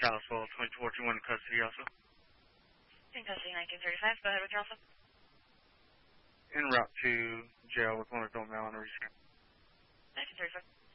Kalispell, 2421 in custody also. In custody, 1935. Go ahead with your also. En route to jail with one adult male on a restraint. 1935.